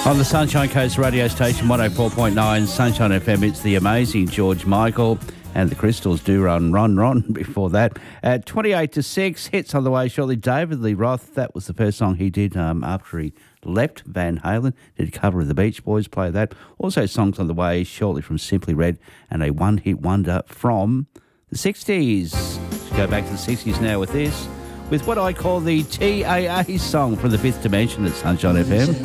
On the Sunshine Coast radio station, 104.9 Sunshine FM, it's the amazing George Michael and the Crystals do run before that. At 28 to 6, hits on the way shortly. David Lee Roth, that was the first song he did after he left Van Halen. Did a cover of the Beach Boys, play that. Also songs on the way shortly from Simply Red and a one-hit wonder from the 60s. Let's go back to the 60s now with this, with what I call the TAA song from the Fifth Dimension at Sunshine FM.